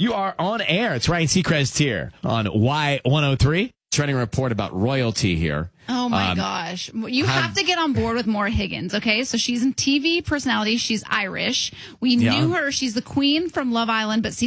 You are on air. It's Ryan Seacrest here on Y103. Trending report about royalty here. Oh, my gosh. You have to get on board with Maura Higgins, okay? So she's a TV personality. She's Irish. We knew her. She's the queen from Love Island, but